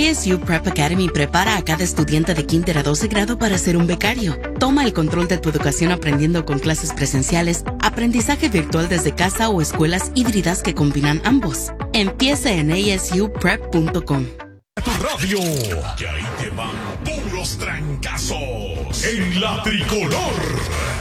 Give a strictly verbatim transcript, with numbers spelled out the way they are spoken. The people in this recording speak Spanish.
A S U Prep Academy prepara a cada estudiante de kinder a doce grado para ser un becario. Toma el control de tu educación aprendiendo con clases presenciales, aprendizaje virtual desde casa o escuelas híbridas que combinan ambos. Empieza en A S U prep punto com. Tu radio, que ahí te van puros trancazos en la tricolor.